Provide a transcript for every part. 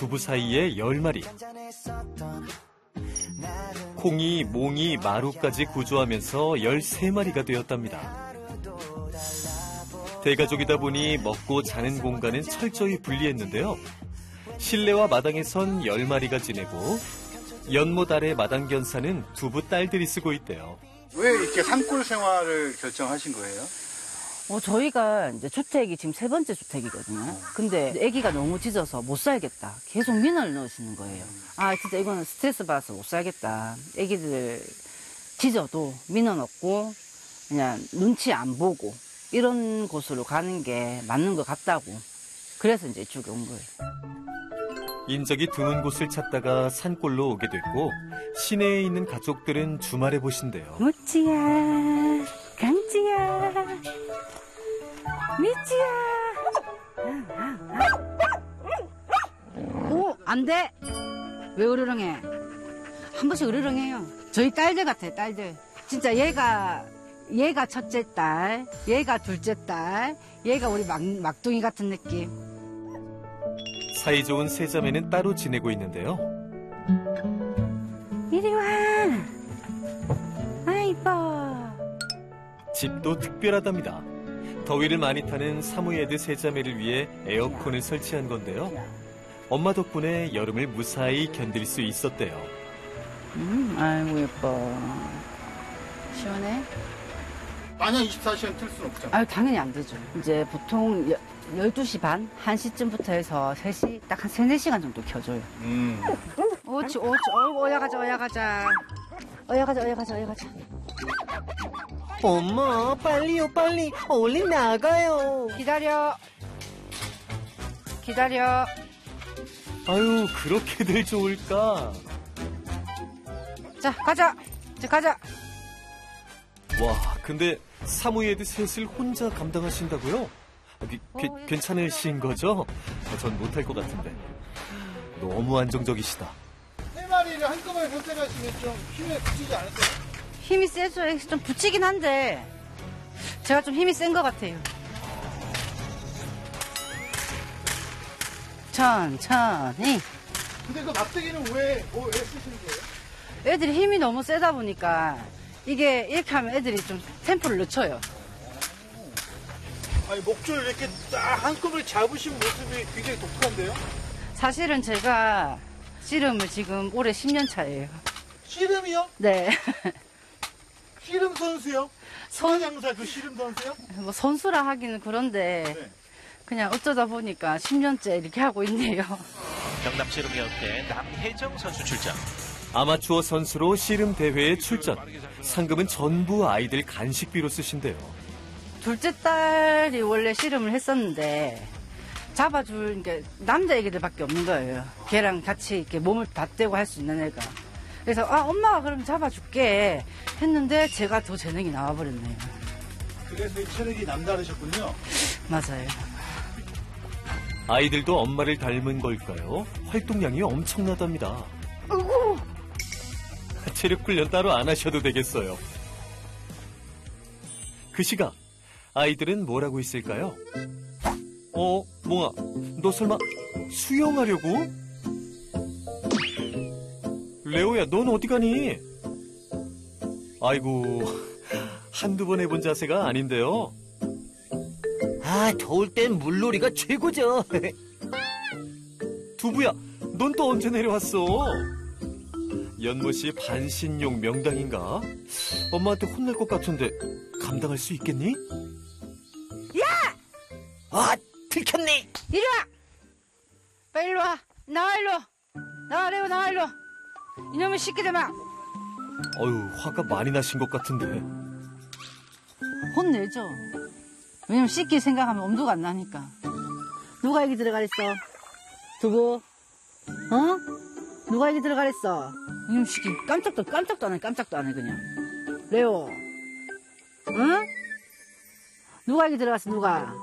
두부 사이에 10마리. 콩이, 몽이, 마루까지 구조하면서 13마리가 되었답니다. 대가족이다 보니 먹고 자는 공간은 철저히 분리했는데요. 실내와 마당에선 10마리가 지내고 연못 아래 마당 견사는 두부 딸들이 쓰고 있대요. 왜 이렇게 산골 생활을 결정하신 거예요? 저희가 이제 주택이 지금 3번째 주택이거든요. 근데 아기가 너무 짖어서 못 살겠다. 계속 민원을 넣으시는 거예요. 아, 진짜 이거는 스트레스 받아서 못 살겠다. 아기들 짖어도 민원 없고 그냥 눈치 안 보고 이런 곳으로 가는 게 맞는 것 같다고. 그래서 이제 이쪽에 온 거예요. 인적이 드문 곳을 찾다가 산골로 오게 됐고 시내에 있는 가족들은 주말에 보신대요. 무찌야, 강찌야, 미찌야. 오, 안 돼. 왜 으르렁해? 한 번씩 으르렁해요. 저희 딸들 같아요, 딸들. 진짜 얘가 첫째 딸, 얘가 둘째 딸, 얘가 우리 막둥이 같은 느낌. 사이좋은 세 자매는 따로 지내고 있는데요. 이리 와. 아, 이뻐. 집도 특별하답니다. 더위를 많이 타는 사무예드 세 자매를 위해 에어컨을 설치한 건데요. 엄마 덕분에 여름을 무사히 견딜 수 있었대요. 아이고, 예뻐. 시원해? 마냥 24시간 틀 수는 없잖아요. 아유, 당연히 안 되죠. 이제 보통 12시 반, 1시쯤부터 해서 3시, 딱 한 3, 4시간 정도 켜줘요. 오치, 어이구, 어여가자. 어여가자. 엄마, 빨리요, 빨리. 얼른 나가요. 기다려. 아유, 그렇게들 좋을까? 자, 가자. 이제 가자. 와, 근데 사무예드 셋을 혼자 감당하신다고요? 괜찮으신 거죠? 전 못할 것 같은데. 너무 안정적이시다. 3마리를 한꺼번에 선택하시면 좀 힘에 붙이지 않으세요? 힘이 세죠. 좀 붙이긴 한데 제가 좀 힘이 센 것 같아요. 천천히. 근데 그 막대기는 왜 쓰시는 거예요? 애들이 힘이 너무 세다 보니까 이게 이렇게 하면 애들이 좀 템포를 늦춰요. 아니, 목줄 이렇게 딱 한꺼번에 잡으신 모습이 굉장히 독특한데요? 사실은 제가 씨름을 지금 올해 10년 차예요. 씨름이요? 네. 씨름 선수요? 선장사 그 씨름 선수요? 뭐 선수라 하기는 그런데 네. 그냥 어쩌다 보니까 10년째 이렇게 하고 있네요. 경남 씨름협회 남혜정 선수 출전. 아마추어 선수로 씨름 대회에 출전. 상금은 전부 아이들 간식비로 쓰신대요. 둘째 딸이 원래 씨름을 했었는데 잡아줄 게 남자 애기들밖에 없는 거예요. 걔랑 같이 이렇게 몸을 닿대고 할 수 있는 애가. 그래서 엄마가 그럼 잡아줄게 했는데 제가 더 재능이 나와버렸네요. 그래서 이 체력이 남다르셨군요. 맞아요. 아이들도 엄마를 닮은 걸까요? 활동량이 엄청나답니다. 어구! 체력 훈련 따로 안 하셔도 되겠어요. 그 시각 아이들은 뭘 하고 있을까요? 몽아, 너 설마 수영하려고? 레오야, 넌 어디 가니? 아이고, 한두 번 해본 자세가 아닌데요. 아, 더울 땐 물놀이가 최고죠. 두부야, 넌 또 언제 내려왔어? 연못이 반신욕 명당인가? 엄마한테 혼날 것 같은데 감당할 수 있겠니? 야! 아, 들켰네. 이리 와! 빨리 일로 와! 나와 일로! 나와 레오 나와 일로! 이놈의 새끼들 막! 어휴, 화가 많이 나신 것 같은데. 혼내죠. 왜냐면 씻길 생각하면 엄두가 안 나니까. 누가 여기 들어가랬어? 두부? 누가 여기 들어가랬어? 이놈 새끼 깜짝도 안 해 그냥. 레오. 응? 누가 여기 들어갔어 누가?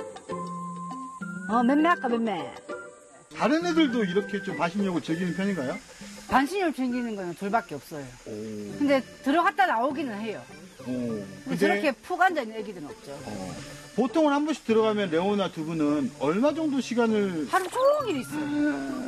맴매 할까 맴매? 다른 애들도 이렇게 좀 반신욕을 즐기는 편인가요? 반신욕 챙기는 거는 둘밖에 없어요. 근데 들어갔다 나오기는 해요. 근데 저렇게 푹 앉아있는 애기들은 없죠. 보통은 한 번씩 들어가면 레오나 두부는 얼마 정도 시간을 하루 종일 있어요.